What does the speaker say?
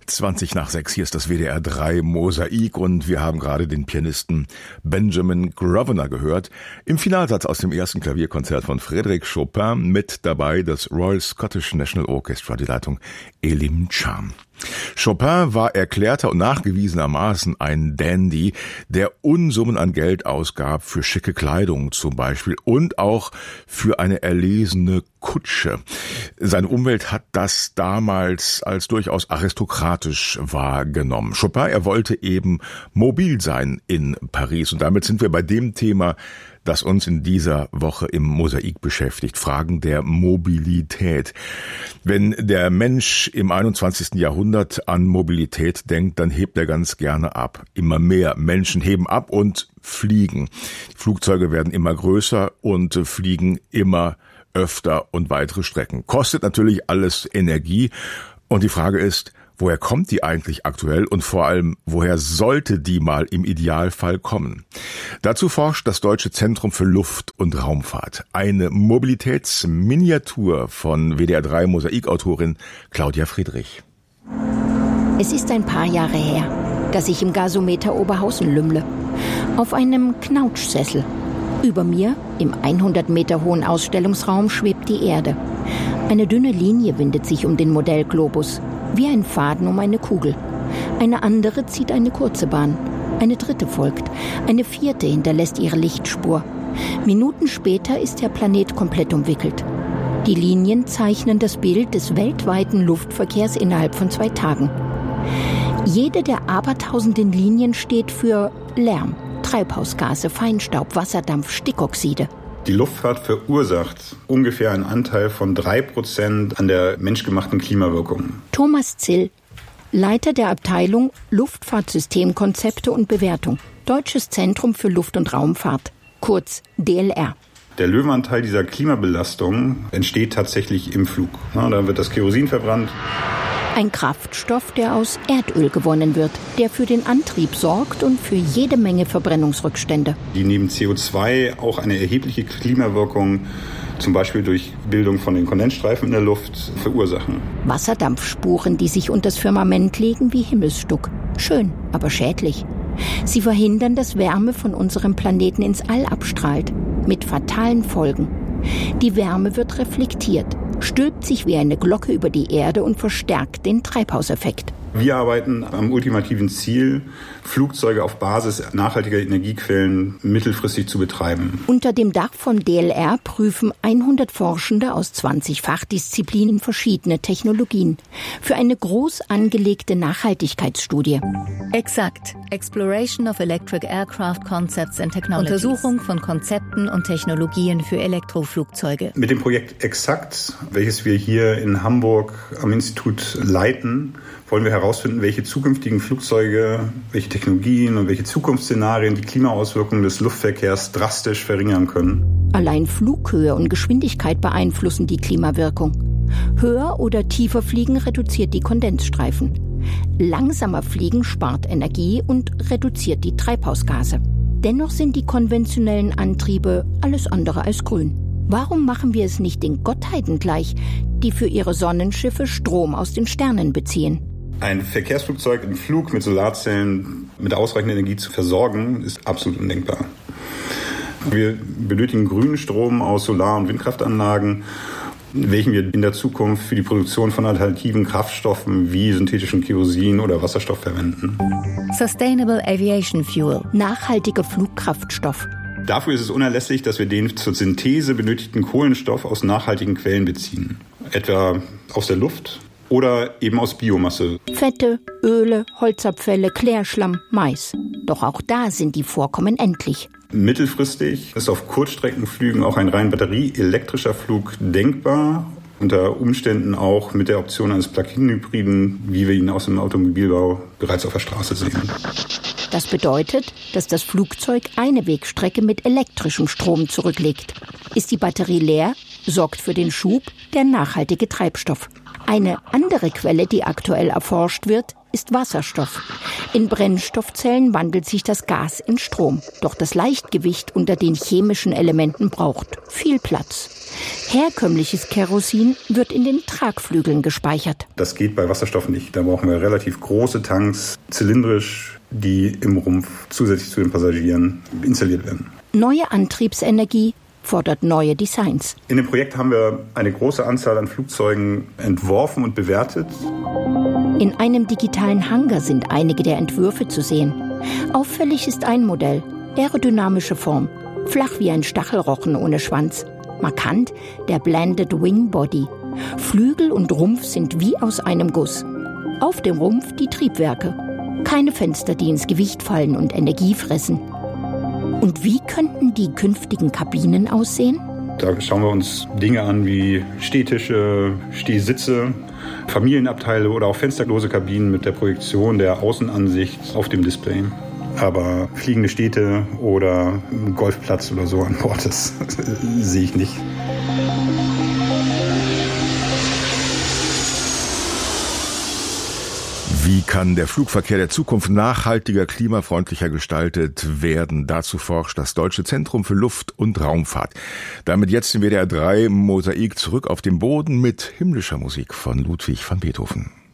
5:20. Hier ist das WDR 3 Mosaik und wir haben gerade den Pianisten Benjamin Grosvenor gehört. Im Finalsatz aus dem ersten Klavierkonzert von Frédéric Chopin, mit dabei das Royal Scottish National Orchestra, die Leitung Elim Cham. Chopin war erklärter und nachgewiesenermaßen ein Dandy, der Unsummen an Geld ausgab für schicke Kleidung zum Beispiel und auch für eine erlesene Kutsche. Seine Umwelt hat das damals als durchaus aristokratisch wahrgenommen. Chopin, er wollte eben mobil sein in Paris und damit sind wir bei dem Thema, das uns in dieser Woche im Mosaik beschäftigt, Fragen der Mobilität. Wenn der Mensch im 21. Jahrhundert an Mobilität denkt, dann hebt er ganz gerne ab. Immer mehr Menschen heben ab und fliegen. Die Flugzeuge werden immer größer und fliegen immer öfter und weitere Strecken. Kostet natürlich alles Energie und die Frage ist, woher kommt die eigentlich aktuell und vor allem, woher sollte die mal im Idealfall kommen? Dazu forscht das Deutsche Zentrum für Luft- und Raumfahrt. Eine Mobilitätsminiatur von WDR 3 Mosaikautorin Claudia Friedrich. Es ist ein paar Jahre her, dass ich im Gasometer Oberhausen lümmle. Auf einem Knautschsessel. Über mir, im 100 Meter hohen Ausstellungsraum, schwebt die Erde. Eine dünne Linie windet sich um den Modellglobus. Wie ein Faden um eine Kugel. Eine andere zieht eine kurze Bahn. Eine dritte folgt. Eine vierte hinterlässt ihre Lichtspur. Minuten später ist der Planet komplett umwickelt. Die Linien zeichnen das Bild des weltweiten Luftverkehrs innerhalb von 2 Tagen. Jede der abertausenden Linien steht für Lärm, Treibhausgase, Feinstaub, Wasserdampf, Stickoxide. Die Luftfahrt verursacht ungefähr einen Anteil von 3% an der menschgemachten Klimawirkung. Thomas Zill, Leiter der Abteilung Luftfahrtsystemkonzepte und Bewertung, Deutsches Zentrum für Luft- und Raumfahrt, kurz DLR. Der Löwenanteil dieser Klimabelastung entsteht tatsächlich im Flug. Da wird das Kerosin verbrannt. Ein Kraftstoff, der aus Erdöl gewonnen wird, der für den Antrieb sorgt und für jede Menge Verbrennungsrückstände. Die neben CO2 auch eine erhebliche Klimawirkung, zum Beispiel durch Bildung von den Kondensstreifen in der Luft, verursachen. Wasserdampfspuren, die sich unters Firmament legen wie Himmelsstuck. Schön, aber schädlich. Sie verhindern, dass Wärme von unserem Planeten ins All abstrahlt, mit fatalen Folgen. Die Wärme wird reflektiert, stülpt sich wie eine Glocke über die Erde und verstärkt den Treibhauseffekt. Wir arbeiten am ultimativen Ziel, Flugzeuge auf Basis nachhaltiger Energiequellen mittelfristig zu betreiben. Unter dem Dach von DLR prüfen 100 Forschende aus 20 Fachdisziplinen verschiedene Technologien für eine groß angelegte Nachhaltigkeitsstudie. Exakt. Exploration of Electric Aircraft Concepts and Technologies. Untersuchung von Konzepten und Technologien für Elektroflugzeuge. Mit dem Projekt Exakt, welches wir hier in Hamburg am Institut leiten, wollen wir herausfinden, welche zukünftigen Flugzeuge, welche Technologien und welche Zukunftsszenarien die Klimaauswirkungen des Luftverkehrs drastisch verringern können. Allein Flughöhe und Geschwindigkeit beeinflussen die Klimawirkung. Höher oder tiefer fliegen reduziert die Kondensstreifen. Langsamer fliegen spart Energie und reduziert die Treibhausgase. Dennoch sind die konventionellen Antriebe alles andere als grün. Warum machen wir es nicht den Gottheiten gleich, die für ihre Sonnenschiffe Strom aus den Sternen beziehen? Ein Verkehrsflugzeug im Flug mit Solarzellen mit ausreichend Energie zu versorgen, ist absolut undenkbar. Wir benötigen grünen Strom aus Solar- und Windkraftanlagen, welchen wir in der Zukunft für die Produktion von alternativen Kraftstoffen wie synthetischen Kerosin oder Wasserstoff verwenden. Sustainable Aviation Fuel. Nachhaltiger Flugkraftstoff. Dafür ist es unerlässlich, dass wir den zur Synthese benötigten Kohlenstoff aus nachhaltigen Quellen beziehen. Etwa aus der Luft oder eben aus Biomasse. Fette, Öle, Holzabfälle, Klärschlamm, Mais. Doch auch da sind die Vorkommen endlich. Mittelfristig ist auf Kurzstreckenflügen auch ein rein batterieelektrischer Flug denkbar. Unter Umständen auch mit der Option eines Plug-in-Hybriden, wie wir ihn aus dem Automobilbau bereits auf der Straße sehen. Das bedeutet, dass das Flugzeug eine Wegstrecke mit elektrischem Strom zurücklegt. Ist die Batterie leer, sorgt für den Schub der nachhaltige Treibstoff. Eine andere Quelle, die aktuell erforscht wird, ist Wasserstoff. In Brennstoffzellen wandelt sich das Gas in Strom. Doch das Leichtgewicht unter den chemischen Elementen braucht viel Platz. Herkömmliches Kerosin wird in den Tragflügeln gespeichert. Das geht bei Wasserstoff nicht. Da brauchen wir relativ große Tanks, zylindrisch, die im Rumpf zusätzlich zu den Passagieren installiert werden. Neue Antriebsenergie fordert neue Designs. In dem Projekt haben wir eine große Anzahl an Flugzeugen entworfen und bewertet. In einem digitalen Hangar sind einige der Entwürfe zu sehen. Auffällig ist ein Modell, aerodynamische Form, flach wie ein Stachelrochen ohne Schwanz. Markant der Blended Wing Body. Flügel und Rumpf sind wie aus einem Guss. Auf dem Rumpf die Triebwerke. Keine Fenster, die ins Gewicht fallen und Energie fressen. Und wie könnten die künftigen Kabinen aussehen? Da schauen wir uns Dinge an wie Stehtische, Stehsitze, Familienabteile oder auch fensterlose Kabinen mit der Projektion der Außenansicht auf dem Display. Aber fliegende Städte oder Golfplatz oder so an Bord, das sehe ich nicht. Wie kann der Flugverkehr der Zukunft nachhaltiger, klimafreundlicher gestaltet werden? Dazu forscht das Deutsche Zentrum für Luft- und Raumfahrt. Damit jetzt im WDR 3 Mosaik zurück auf den Boden mit himmlischer Musik von Ludwig van Beethoven.